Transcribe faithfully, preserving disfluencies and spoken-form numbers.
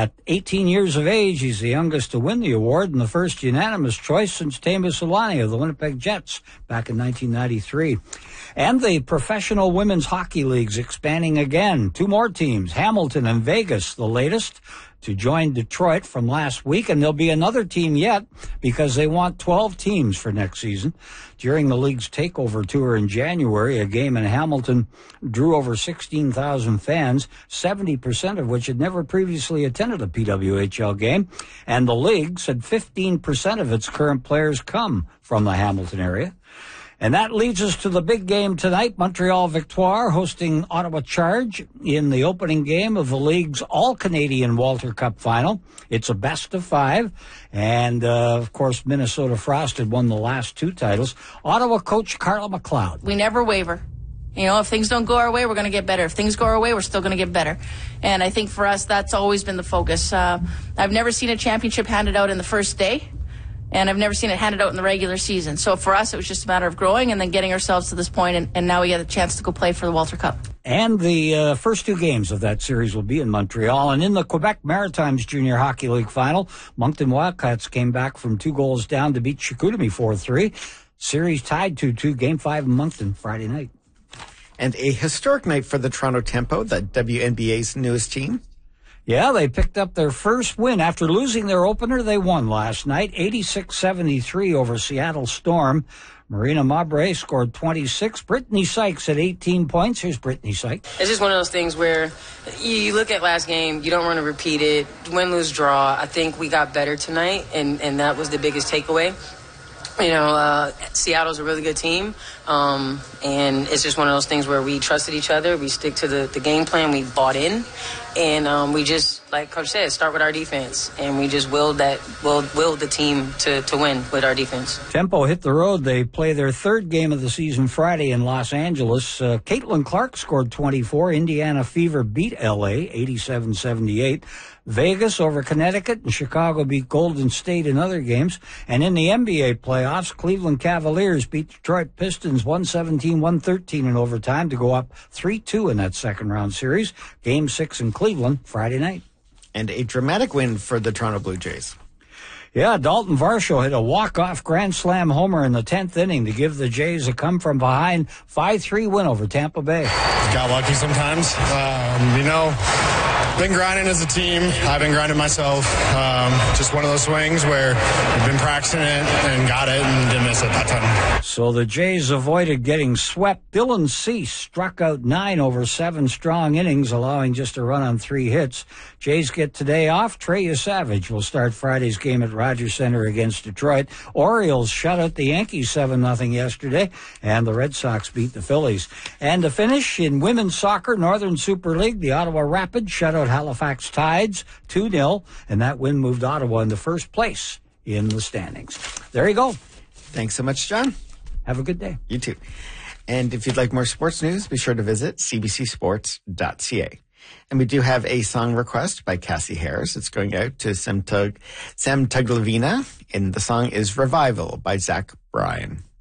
At eighteen years of age, he's the youngest to win the award and the first unanimous choice since Teemu Selanne of the Winnipeg Jets back in nineteen ninety-three. And the Professional Women's Hockey League's expanding again. Two more teams, Hamilton and Vegas, the latest, to join Detroit from last week, and there'll be another team yet because they want twelve teams for next season. During the league's takeover tour in January, a game in Hamilton drew over sixteen thousand fans, seventy percent of which had never previously attended a P W H L game, and the league said fifteen percent of its current players come from the Hamilton area. And that leads us to the big game tonight. Montreal Victoire hosting Ottawa Charge in the opening game of the league's All-Canadian Walter Cup final. It's a best of five. And, uh, of course, Minnesota Frost had won the last two titles. Ottawa coach Carla McLeod. We never waver. You know, if things don't go our way, we're going to get better. If things go our way, we're still going to get better. And I think for us, that's always been the focus. Uh, I've never seen a championship handed out in the first day. And I've never seen it handed out in the regular season. So for us, it was just a matter of growing and then getting ourselves to this point, and, and now we get a chance to go play for the Walter Cup. And the uh, first two games of that series will be in Montreal. And in the Quebec Maritimes Junior Hockey League final, Moncton Wildcats came back from two goals down to beat Chicoutimi four three. Series tied two two, Game five in Moncton Friday night. And a historic night for the Toronto Tempo, the W N B A's newest team. Yeah, they picked up their first win. After losing their opener, they won last night, eighty-six seventy-three over Seattle Storm. Marina Mabre scored twenty-six. Brittany Sykes had eighteen points. Here's Brittany Sykes. It's just one of those things where you look at last game, you don't want to repeat it. Win, lose, draw. I think we got better tonight, and, and that was the biggest takeaway. You know, uh, Seattle's a really good team, um, and it's just one of those things where we trusted each other. We stick to the, the game plan. We bought in, and um, we just, like Coach said, start with our defense, and we just willed that willed, willed the team to, to win with our defense. Tempo hit the road. They play their third game of the season Friday in Los Angeles. Uh, Caitlin Clark scored twenty-four. Indiana Fever beat L A eighty-seven seventy-eight. Vegas over Connecticut, and Chicago beat Golden State in other games. And in the N B A playoffs, Cleveland Cavaliers beat Detroit Pistons one seventeen one thirteen in overtime to go up three two in that second round series. Game six in Cleveland Friday night. And a dramatic win for the Toronto Blue Jays. Yeah, Dalton Varsho hit a walk-off grand slam homer in the tenth inning to give the Jays a come-from-behind five three win over Tampa Bay. Got lucky sometimes. Um, you know, been grinding as a team. I've been grinding myself. Um, just one of those swings where we've been practicing it and got it and didn't miss it that time. So the Jays avoided getting swept. Dylan Cease struck out nine over seven strong innings, allowing just a run on three hits. Jays get today off. Trey Savage will start Friday's game at Rogers Center against Detroit. Orioles shut out the Yankees seven nothing yesterday, and the Red Sox beat the Phillies. And to finish, in women's soccer, Northern Super League, the Ottawa Rapids shut out Halifax Tides two nil, and that win moved Ottawa into first place in the standings. There you go. Thanks so much, John. Have a good day. You too. And if you'd like more sports news, be sure to visit c b c sports dot c a. And we do have a song request by Cassie Harris. It's going out to Sam Tug, Sam Tuglavina, and the song is Revival by Zach Bryan.